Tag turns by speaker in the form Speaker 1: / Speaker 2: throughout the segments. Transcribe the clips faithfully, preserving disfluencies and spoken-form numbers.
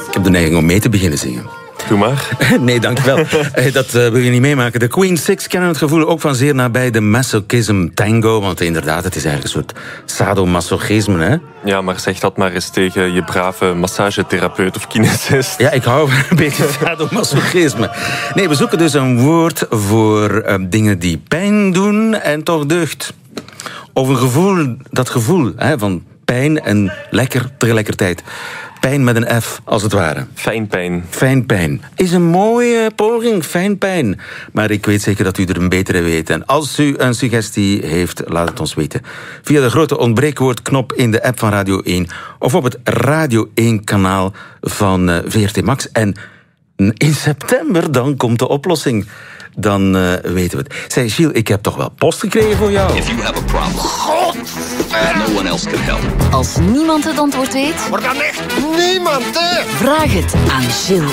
Speaker 1: Ik heb de neiging om mee te beginnen zingen.
Speaker 2: Doe maar.
Speaker 1: Nee, dankjewel. Dat uh, wil je niet meemaken. De Queen Six kennen het gevoel ook van zeer nabij de masochism tango. Want inderdaad, het is eigenlijk een soort sadomasochisme, hè?
Speaker 2: Ja, maar zeg dat maar eens tegen je brave massagetherapeut of kinesist.
Speaker 1: Ja, ik hou een beetje sadomasochisme. Nee, we zoeken dus een woord voor uh, dingen die pijn doen en toch deugd. Of een gevoel, dat gevoel hè, van pijn en lekker tegelijkertijd. Pijn met een F, als het ware.
Speaker 2: Fijnpijn.
Speaker 1: Fijnpijn. Is een mooie poging, fijnpijn. Maar ik weet zeker dat u er een betere weet. En als u een suggestie heeft, laat het ons weten. Via de grote ontbreekwoordknop in de app van Radio één. Of op het Radio één-kanaal van uh, V R T Max. En in september, dan komt de oplossing. Dan uh, weten we het. Zeg, Gilles, ik heb toch wel post gekregen voor jou?
Speaker 3: If you have a problem, God, no one else can help.
Speaker 4: Als niemand het antwoord weet,
Speaker 5: maar dan echt niemand, hè?
Speaker 4: Vraag het aan Gilles.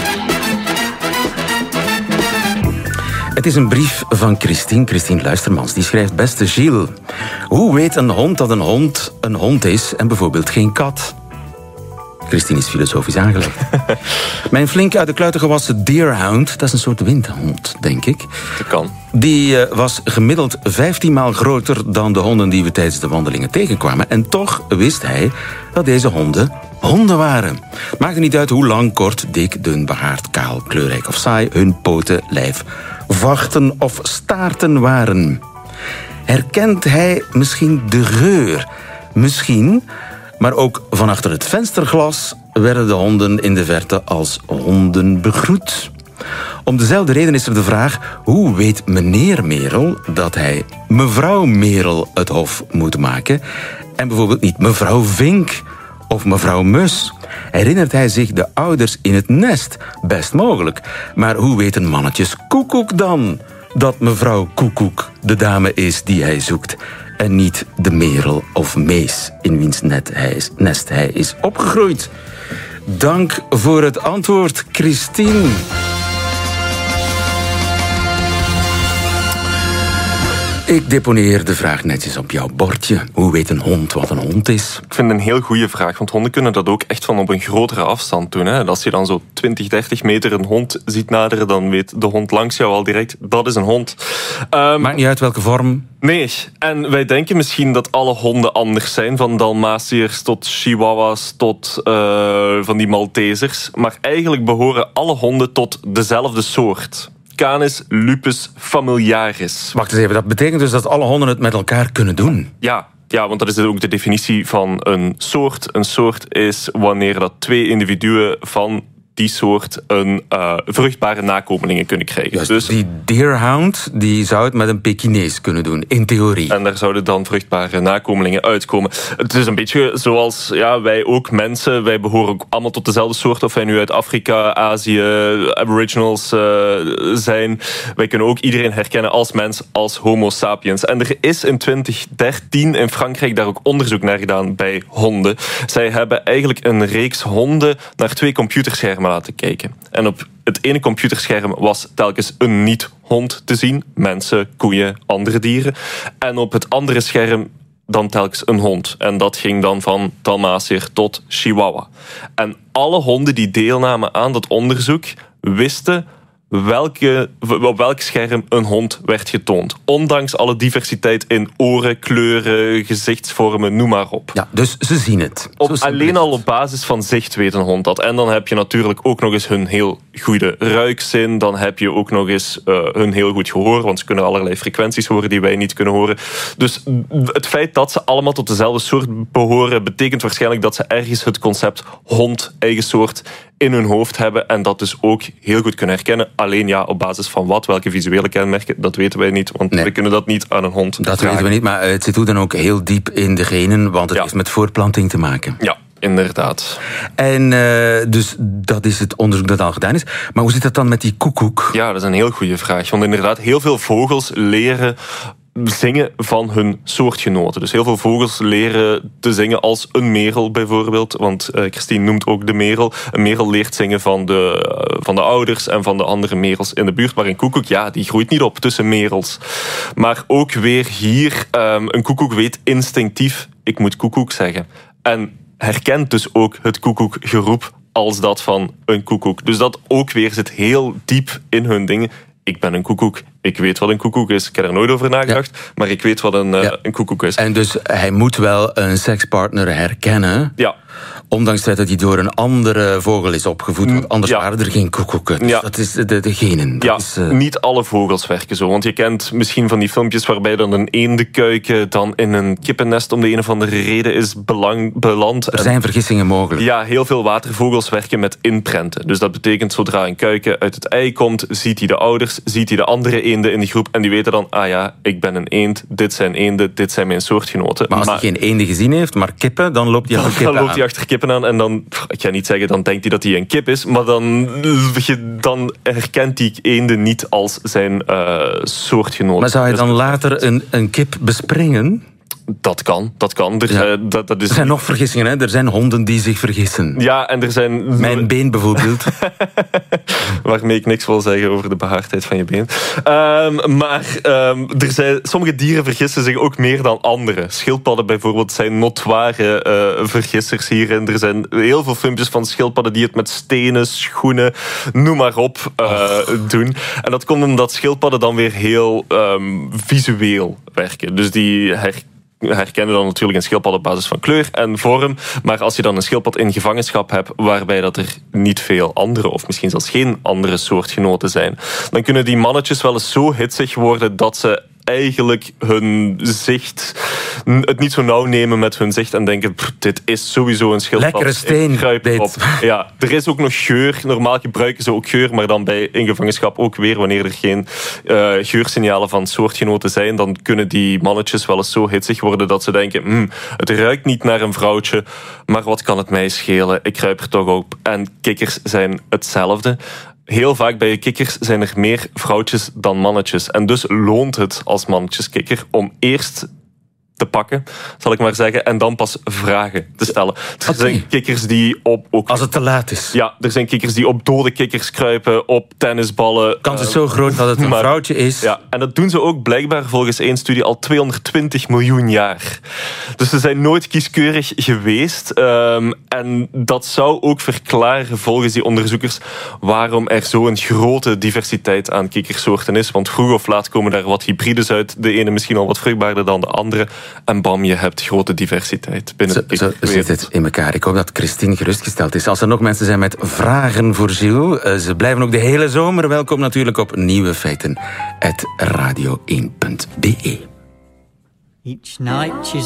Speaker 1: Het is een brief van Christine, Christine Luistermans. Die schrijft: beste Gilles, hoe weet een hond dat een hond een hond is en bijvoorbeeld geen kat? Christine is filosofisch aangelegd. Mijn flink uit de kluiten gewassen deerhound, dat is een soort windhond, denk ik.
Speaker 2: Dat kan.
Speaker 1: Die uh, was gemiddeld vijftien maal groter dan de honden die we tijdens de wandelingen tegenkwamen. En toch wist hij dat deze honden honden waren. Maakte niet uit hoe lang, kort, dik, dun, behaard, kaal, kleurrijk of saai hun poten, lijf, vachten of staarten waren. Herkent hij misschien de geur? Misschien... Maar ook van achter het vensterglas werden de honden in de verte als honden begroet. Om dezelfde reden is er de vraag: hoe weet meneer Merel dat hij mevrouw Merel het hof moet maken en bijvoorbeeld niet mevrouw Vink of mevrouw Mus? Herinnert hij zich de ouders in het nest? Best mogelijk. Maar hoe weten mannetjes Koekoek dan dat mevrouw Koekoek de dame is die hij zoekt? En niet de merel of mees in wiens net hij is, nest hij is opgegroeid. Dank voor het antwoord, Christine. Ik deponeer de vraag netjes op jouw bordje. Hoe weet een hond wat een hond is?
Speaker 2: Ik vind het een heel goede vraag, want honden kunnen dat ook echt van op een grotere afstand doen. Hè. Als je dan zo twintig, dertig meter een hond ziet naderen, dan weet de hond langs jou al direct, dat is een hond. Um,
Speaker 1: Maakt niet uit welke vorm.
Speaker 2: Nee, en wij denken misschien dat alle honden anders zijn, van Dalmatiërs tot Chihuahuas tot uh, van die Maltesers. Maar eigenlijk behoren alle honden tot dezelfde soort. Canis lupus familiaris.
Speaker 1: Wacht eens even, dat betekent dus dat alle honden het met elkaar kunnen doen?
Speaker 2: Ja, ja, want dat is ook de definitie van een soort. Een soort is wanneer dat twee individuen van die soort een uh, vruchtbare nakomelingen kunnen krijgen.
Speaker 1: Juist,
Speaker 2: dus
Speaker 1: die deerhound die zou het met een Pekinees kunnen doen, in theorie.
Speaker 2: En daar zouden dan vruchtbare nakomelingen uitkomen. Het is een beetje zoals ja, wij ook mensen, wij behoren ook allemaal tot dezelfde soort, of wij nu uit Afrika, Azië, Aboriginals uh, zijn. Wij kunnen ook iedereen herkennen als mens, als homo sapiens. En er is in twintig dertien in Frankrijk daar ook onderzoek naar gedaan bij honden. Zij hebben eigenlijk een reeks honden naar twee computerschermen laten kijken. En op het ene computerscherm was telkens een niet-hond te zien. Mensen, koeien, andere dieren. En op het andere scherm dan telkens een hond. En dat ging dan van Dalmatiër tot Chihuahua. En alle honden die deelnamen aan dat onderzoek wisten welke, op welk scherm een hond werd getoond. Ondanks alle diversiteit in oren, kleuren, gezichtsvormen, noem maar op.
Speaker 1: Ja, dus ze zien het.
Speaker 2: Op, alleen al op basis van zicht weet een hond dat. En dan heb je natuurlijk ook nog eens hun heel goede ruikzin. Dan heb je ook nog eens uh, hun heel goed gehoor. Want ze kunnen allerlei frequenties horen die wij niet kunnen horen. Dus het feit dat ze allemaal tot dezelfde soort behoren betekent waarschijnlijk dat ze ergens het concept hond, eigen soort, in hun hoofd hebben. En dat dus ook heel goed kunnen herkennen. Alleen ja, op basis van wat, welke visuele kenmerken, dat weten wij niet. Want nee. we kunnen dat niet aan een hond
Speaker 1: Dat
Speaker 2: vragen.
Speaker 1: weten we niet, maar het zit hoe dan ook heel diep in de genen. Want het
Speaker 2: ja.
Speaker 1: heeft met voortplanting te maken.
Speaker 2: Ja. Inderdaad.
Speaker 1: En uh, dus dat is het onderzoek dat al gedaan is. Maar hoe zit dat dan met die koekoek?
Speaker 2: Ja, dat is een heel goede vraag. Want inderdaad, heel veel vogels leren zingen van hun soortgenoten. Dus heel veel vogels leren te zingen als een merel bijvoorbeeld. Want uh, Christine noemt ook de merel. Een merel leert zingen van de, uh, van de ouders en van de andere merels in de buurt. Maar een koekoek, ja, die groeit niet op tussen merels. Maar ook weer hier, um, een koekoek weet instinctief, ik moet koekoek zeggen. En herkent dus ook het koekoekgeroep als dat van een koekoek. Dus dat ook weer zit heel diep in hun dingen. Ik ben een koekoek. Ik weet wat een koekoek is. Ik heb er nooit over nagedacht. Ja. Maar ik weet wat een, uh, ja. een koekoek is.
Speaker 1: En dus hij moet wel een sekspartner herkennen.
Speaker 2: Ja.
Speaker 1: Ondanks dat hij door een andere vogel is opgevoed. Want anders ja. waren er geen koekoeken. Dus ja. dat is de, de genen. Dat
Speaker 2: ja,
Speaker 1: is, uh...
Speaker 2: niet alle vogels werken zo. Want je kent misschien van die filmpjes waarbij dan een eendenkuiken dan in een kippennest om de een of andere reden is belang, beland.
Speaker 1: Er zijn en, vergissingen mogelijk.
Speaker 2: Ja, heel veel watervogels werken met inprenten. Dus dat betekent zodra een kuiken uit het ei komt, ziet hij de ouders, ziet hij de andere eenden in de groep en die weten dan, ah ja, ik ben een eend, dit zijn eenden, dit zijn mijn soortgenoten.
Speaker 1: Maar als maar, hij geen eenden gezien heeft, maar kippen, dan loopt hij achter kippen
Speaker 2: Dan loopt hij achter kippen aan en dan, ik ga niet zeggen, dan denkt hij dat hij een kip is, maar dan, dan herkent hij eenden niet als zijn uh, soortgenoten.
Speaker 1: Maar zou je dan later een, een kip bespringen?
Speaker 2: Dat kan, dat kan. Er, ja. dat, dat is...
Speaker 1: er zijn nog vergissingen, hè? Er zijn honden die zich vergissen.
Speaker 2: Ja, en er zijn...
Speaker 1: Mijn been bijvoorbeeld.
Speaker 2: Waarmee ik niks wil zeggen over de behaardheid van je been. Um, maar um, er zijn, sommige dieren vergissen zich ook meer dan andere. Schildpadden bijvoorbeeld zijn notoire uh, vergissers hierin. Er zijn heel veel filmpjes van schildpadden die het met stenen, schoenen, noem maar op, uh, oh. doen. En dat komt omdat schildpadden dan weer heel um, visueel werken. Dus die her- herkennen dan natuurlijk een schildpad op basis van kleur en vorm. Maar als je dan een schildpad in gevangenschap hebt waarbij dat er niet veel andere of misschien zelfs geen andere soortgenoten zijn, dan kunnen die mannetjes wel eens zo hitsig worden dat ze eigenlijk hun zicht, het niet zo nauw nemen met hun zicht en denken, dit is sowieso een schildpad.
Speaker 1: Lekkere steen.
Speaker 2: Op. Ja, er is ook nog geur. Normaal gebruiken ze ook geur, maar dan bij in gevangenschap ook weer, wanneer er geen uh, geursignalen van soortgenoten zijn, dan kunnen die mannetjes wel eens zo hitsig worden dat ze denken, hm, het ruikt niet naar een vrouwtje, maar wat kan het mij schelen? Ik kruip er toch op. En kikkers zijn hetzelfde. Heel vaak bij kikkers zijn er meer vrouwtjes dan mannetjes. En dus loont het als mannetjeskikker om eerst te pakken, zal ik maar zeggen, en dan pas vragen te stellen. Er
Speaker 1: okay.
Speaker 2: zijn kikkers die op... Ook,
Speaker 1: als het te laat is.
Speaker 2: Ja, er zijn kikkers die op dode kikkers kruipen, op tennisballen.
Speaker 1: Kans is uh, zo groot dat het een maar, vrouwtje is.
Speaker 2: Ja, en dat doen ze ook blijkbaar volgens één studie al tweehonderdtwintig miljoen jaar. Dus ze zijn nooit kieskeurig geweest. Um, en dat zou ook verklaren, volgens die onderzoekers, waarom er zo'n grote diversiteit aan kikkersoorten is. Want vroeg of laat komen daar wat hybrides uit. De ene misschien al wat vruchtbaarder dan de andere. En bam, je hebt grote diversiteit binnen de
Speaker 1: Zo, zo zit het in elkaar. Ik hoop dat Christine gerustgesteld is. Als er nog mensen zijn met vragen voor Gilles, uh, ze blijven ook de hele zomer welkom natuurlijk op Nieuwe Feiten at radio één punt be.
Speaker 6: Each night she's